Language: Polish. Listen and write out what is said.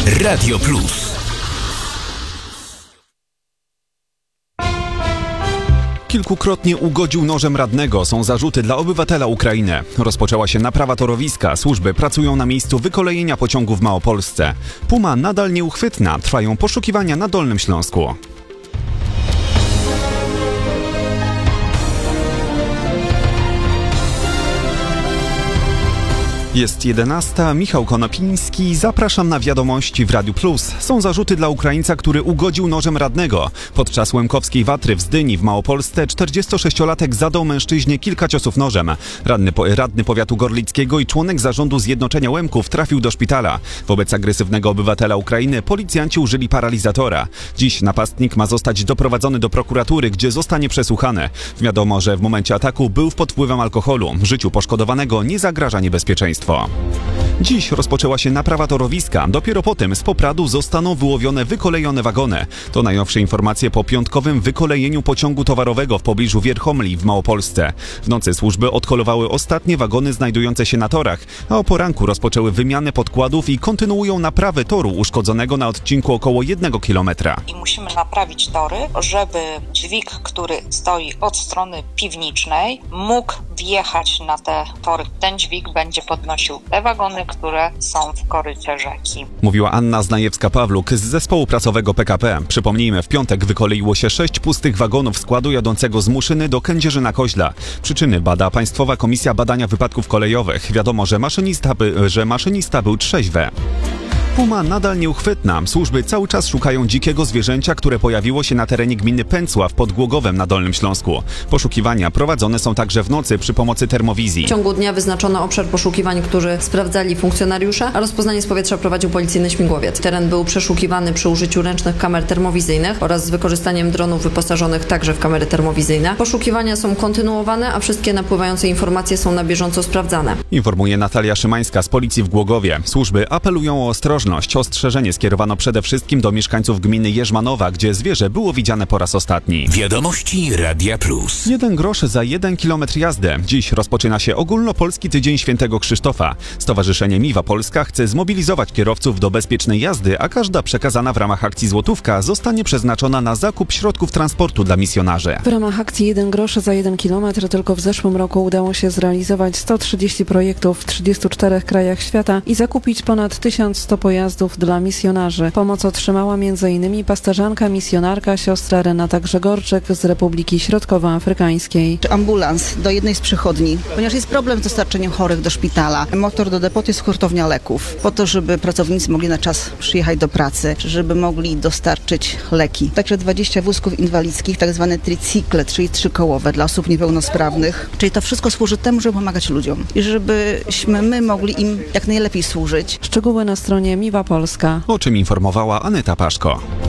Radio Plus. Kilkukrotnie ugodził nożem radnego. Są zarzuty dla obywatela Ukrainy. Rozpoczęła się naprawa torowiska. Służby pracują na miejscu wykolejenia pociągu w Małopolsce. Puma nadal nieuchwytna. Trwają poszukiwania na Dolnym Śląsku. Jest 11. Michał Konopiński. Zapraszam na wiadomości w Radiu Plus. Są zarzuty dla Ukraińca, który ugodził nożem radnego. Podczas łemkowskiej watry w Zdyni w Małopolsce 46-latek zadał mężczyźnie kilka ciosów nożem. Radny powiatu gorlickiego i członek zarządu Zjednoczenia Łemków trafił do szpitala. Wobec agresywnego obywatela Ukrainy policjanci użyli paralizatora. Dziś napastnik ma zostać doprowadzony do prokuratury, gdzie zostanie przesłuchany. Wiadomo, że w momencie ataku był pod wpływem alkoholu. Życiu poszkodowanego nie zagraża niebezpieczeństwo. Dziś rozpoczęła się naprawa torowiska. Dopiero potem z Popradu zostaną wyłowione wykolejone wagony. To najnowsze informacje po piątkowym wykolejeniu pociągu towarowego w pobliżu Wierchomli w Małopolsce. W nocy służby odkolowały ostatnie wagony znajdujące się na torach, a o poranku rozpoczęły wymianę podkładów i kontynuują naprawę toru uszkodzonego na odcinku około 1 kilometra. I musimy naprawić tory, żeby dźwig, który stoi od strony piwnicznej, mógł wjechać na te tory. Ten dźwig będzie podnosił te wagony, które są w korycie rzeki. Mówiła Anna Znajewska-Pawluk z zespołu pracowego PKP. Przypomnijmy, w piątek wykoleiło się 6 pustych wagonów składu jadącego z Muszyny do Kędzierzyna-Koźla. Przyczyny bada Państwowa Komisja Badania Wypadków Kolejowych. Wiadomo, że maszynista był trzeźwy. Puma nadal nieuchwytna. Służby cały czas szukają dzikiego zwierzęcia, które pojawiło się na terenie gminy Pęcław pod Głogowem na Dolnym Śląsku. Poszukiwania prowadzone są także w nocy przy pomocy termowizji. W ciągu dnia wyznaczono obszar poszukiwań, który sprawdzali funkcjonariusze, a rozpoznanie z powietrza prowadził policyjny śmigłowiec. Teren był przeszukiwany przy użyciu ręcznych kamer termowizyjnych oraz z wykorzystaniem dronów wyposażonych także w kamery termowizyjne. Poszukiwania są kontynuowane, a wszystkie napływające informacje są na bieżąco sprawdzane. Informuje Natalia Szymańska z policji w Głogowie. Służby apelują o ostrożność. Ostrzeżenie skierowano przede wszystkim do mieszkańców gminy Jerzmanowa, gdzie zwierzę było widziane po raz ostatni. Wiadomości Radia Plus. 1 grosz za 1 kilometr jazdy. Dziś rozpoczyna się ogólnopolski Tydzień Świętego Krzysztofa. Stowarzyszenie Miwa Polska chce zmobilizować kierowców do bezpiecznej jazdy, a każda przekazana w ramach akcji złotówka zostanie przeznaczona na zakup środków transportu dla misjonarzy. W ramach akcji 1 grosz za 1 kilometr tylko w zeszłym roku udało się zrealizować 130 projektów w 34 krajach świata i zakupić ponad 1100 pojazdów dla misjonarzy. Pomoc otrzymała m.in. pasterzanka, misjonarka, siostra Renata Grzegorczyk z Republiki Środkowoafrykańskiej. Ambulans do jednej z przychodni, ponieważ jest problem z dostarczeniem chorych do szpitala. Motor do depotu jest hurtownia leków, po to, żeby pracownicy mogli na czas przyjechać do pracy, żeby mogli dostarczyć leki. Także 20 wózków inwalidzkich, tak zwane tricykle, czyli trzykołowe dla osób niepełnosprawnych. Czyli to wszystko służy temu, żeby pomagać ludziom i żebyśmy my mogli im jak najlepiej służyć. Szczegóły na stronie Miwa Polska. O czym informowała Aneta Paszko.